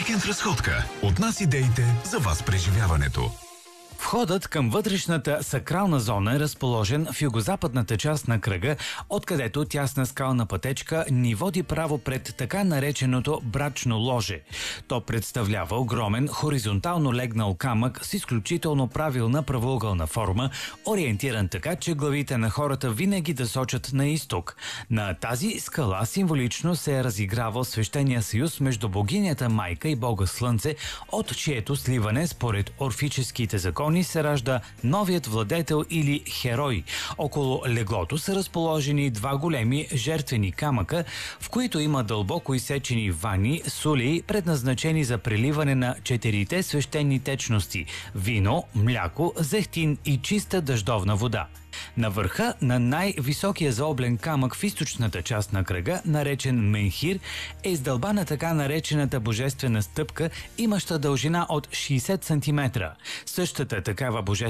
Уикенд разходка. От нас идеите за вас преживяването. Входът към вътрешната сакрална зона е разположен в югозападната част на кръга, откъдето тясна скална пътечка ни води право пред така нареченото брачно ложе. То представлява огромен хоризонтално легнал камък с изключително правилна правоъгълна форма, ориентиран така, че главите на хората винаги да сочат на изток. На тази скала символично се е разигравал свещения съюз между богинята Майка и бога Слънце, от чието сливане според орфическите закони се ражда новият владетел или херой. Около леглото са разположени два големи жертвени камъка, в които има дълбоко изсечени вани, сули, предназначени за преливане на четирите свещени течности – вино, мляко, зехтин и чиста дъждовна вода. На върха на най-високия заоблен камък в източната част на кръга, наречен менхир, е издълбана така наречената божествена стъпка, имаща дължина от 60 см. Същата такава божествена